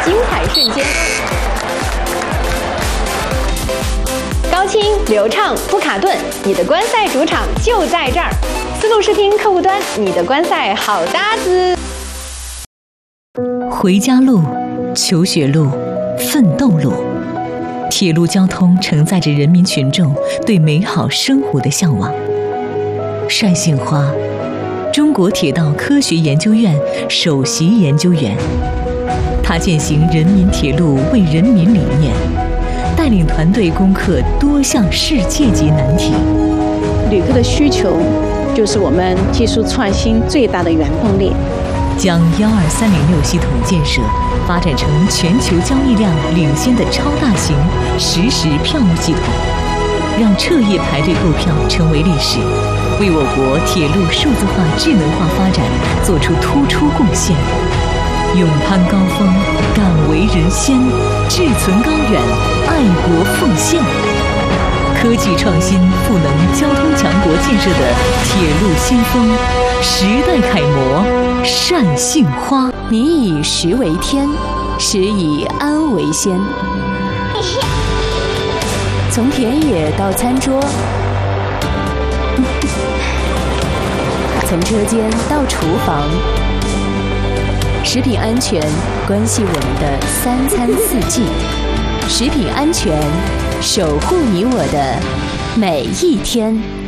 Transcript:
精彩瞬间。高清、流畅、不卡顿，你的观赛主场就在这儿。思路视听客户端，你的观赛好搭子。 回家路、求学路、奋斗路，铁路交通承载着人民群众对美好生活的向往。单杏花，中国铁道科学研究院首席研究员，他践行人民铁路为人民理念，带领团队攻克多项世界级难题。 旅客的需求就是我们技术创新最大的原动力。 将12306系统建设发展成全球交易量领先的超大型实时票务系统，让彻夜排队购票成为历史，为我国铁路数字化智能化发展做出突出贡献。勇攀高峰，敢为人先，志存高远，爱国奉献。科技创新赋能交通强国建设的铁路先锋，时代楷模单杏花。 民以食为天，食以安为先。从田野到餐桌，从车间到厨房，食品安全关系我们的3餐4季。食品安全守护你我的每一天。